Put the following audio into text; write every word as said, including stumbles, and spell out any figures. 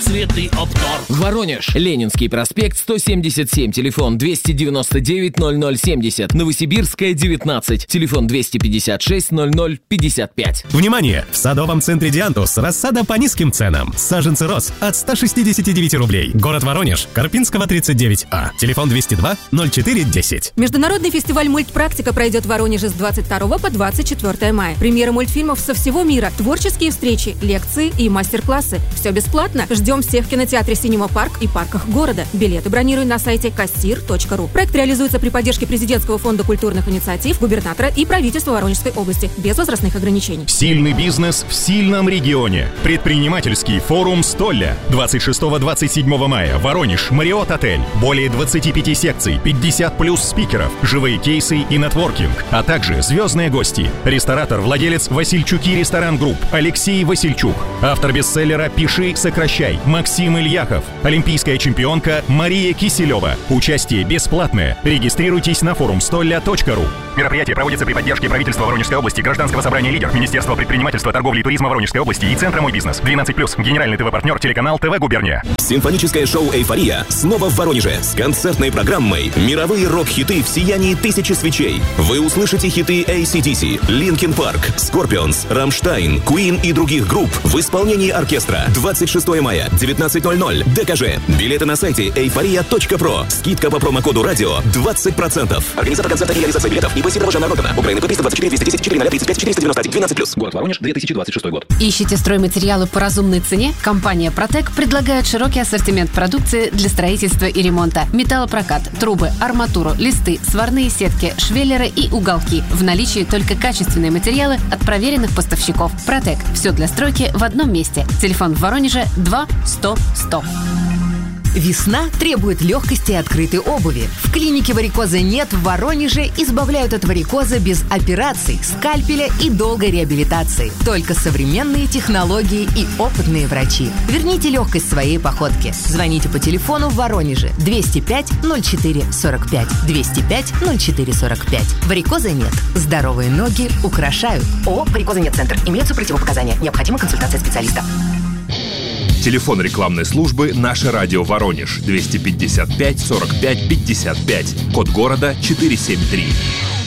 самоцветный обтор. Воронеж. Ленинский проспект, сто семьдесят семь, телефон двести девяносто девять ноль ноль семьдесят. Новосибирская, девятнадцать, телефон двести пятьдесят шесть ноль ноль пятьдесят пять. Внимание! В садовом центре «Диантус» рассада по низким ценам. Саженцы роз от ста шестидесяти девяти рублей. Город Воронеж. Карпинского, тридцать девять А. Телефон двести два ноль четыре десять. Международный фестиваль «Мультпрактика» пройдет в Воронеже с двадцать второго по двадцать четвёртое мая. Премьеры мультфильмов со всего мира, творческие встречи, лекции и мастер-классы. Все бесплатно. Ждем всех в кинотеатре «Синема Парк» и парках города. Билеты бронируй на сайте кассир точка ру. Проект реализуется при поддержке Президентского фонда культурных инициатив, губернатора и правительства Воронежской области без возрастных ограничений. Сильный бизнес в сильном регионе. Предпринимательский форум «Столля». двадцать шестого — двадцать седьмого мая. Воронеж. Мариот Отель. Более двадцати пяти секций, пятьдесят плюс спикеров, живые кейсы и нетворкинг, а также звездные гости. Ресторатор, владелец Васильчуки Ресторан Групп Алексей Васильчук. Автор бестселлера «Пиши, сокращай» Максим Ильяхов. Олимпийская чемпионка Мария Киселева. Участие бесплатное. Регистрируйтесь на форум столля точка ру. Мероприятие проводится при поддержке правительства Воронежской области, Гражданского собрания «Лидер», Министерства предпринимательства, торговли и туризма Воронежской области и Центра «Мой бизнес». двенадцать плюс. Генеральный ТВ-партнер телеканал ТВ Губерния. Симфоническое шоу «Эйфория» снова в Воронеже с концертной программой «Мировые рок-хиты в сиянии тысячи свечей». Вы услышите хиты эй си ди си, Linkin Park, Scorpions, Rammstein, Queen и других групп в исполнении оркестра. двадцать шестого мая, девятнадцать ноль ноль, ДКЖ. Билеты на сайте эйфория точка про. Скидка по промокоду радио двадцать процентов. Организатор концерта и реализация билетов ИП Сидорова Народана. Украина триста двадцать четыре двести десять четыре ноль тридцать пять четыреста девяносто один двенадцать плюс. Город Воронеж, две тысячи двадцать шестой год. Ищете стройматериалы по разумной цене? Компания «Протек» предлагает широкий ассортимент продукции для строительства и ремонта. Металлопрокат, трубы, арматуру, листы, сварные сетки, швеллеры и уголки. В наличии только качественные материалы от проверенных поставщиков. «Протек» – все для стройки в одном месте. Телефон в Воронеже два сто сто. Весна требует легкости и открытой обуви. В клинике «Варикоза нет» в Воронеже избавляют от варикоза без операций, скальпеля и долгой реабилитации. Только современные технологии и опытные врачи. Верните легкость своей походке. Звоните по телефону в Воронеже двести пять ноль четыре сорок пять. двести пять ноль четыре сорок пять. Варикоза нет. Здоровые ноги украшают. ООО «Варикоза нет Центр». Имеются противопоказания. Необходима консультация специалиста. Телефон рекламной службы «Наше радио Воронеж» двести пятьдесят пять сорок пять пятьдесят пять. Код города четыреста семьдесят три.